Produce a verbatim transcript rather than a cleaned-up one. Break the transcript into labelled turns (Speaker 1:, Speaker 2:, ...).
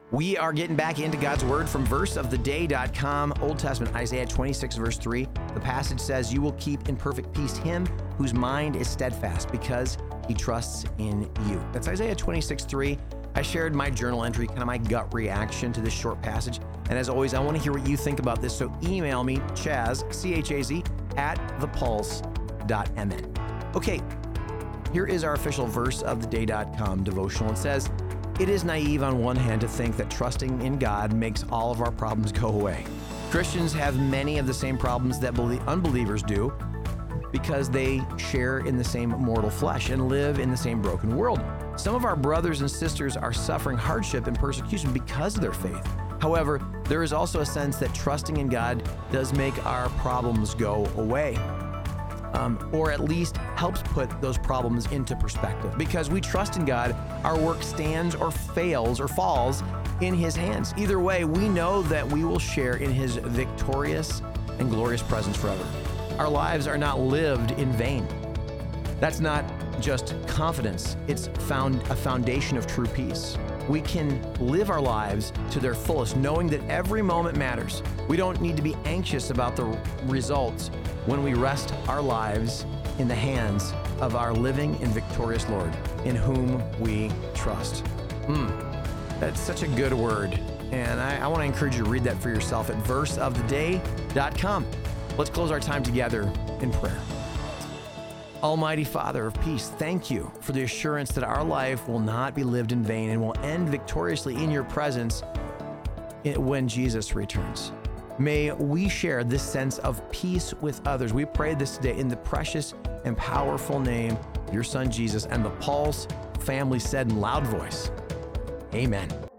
Speaker 1: We are getting back into God's Word from verse of the day dot com, Old Testament, Isaiah twenty-six, verse three. The passage says, "You will keep in perfect peace him whose mind is steadfast because he trusts in you." That's Isaiah twenty-six, three. I shared my journal entry, kind of my gut reaction to this short passage. And as always, I want to hear what you think about this. So email me, Chaz, C H A Z, at the pulse dot m n. Okay, here is our official verse of the day dot com devotional. It says, "It is naive on one hand to think that trusting in God makes all of our problems go away. Christians have many of the same problems that unbelievers do because they share in the same mortal flesh and live in the same broken world. Some of our brothers and sisters are suffering hardship and persecution because of their faith. However, there is also a sense that trusting in God does make our problems go away. Um, or at least helps put those problems into perspective. Because we trust in God, our work stands or fails or falls in His hands. Either way, we know that we will share in His victorious and glorious presence forever. Our lives are not lived in vain. That's not just confidence, it's found a foundation of true peace. We can live our lives to their fullest, knowing that every moment matters. We don't need to be anxious about the results when we rest our lives in the hands of our living and victorious Lord, in whom we trust." Mm, that's such a good word. And I, I want to encourage you to read that for yourself at verse of the day dot com. Let's close our time together in prayer. Almighty Father of peace, thank you for the assurance that our life will not be lived in vain and will end victoriously in your presence when Jesus returns. May we share this sense of peace with others. We pray this today in the precious and powerful name of your Son, Jesus, and the Pulse family said in loud voice, Amen.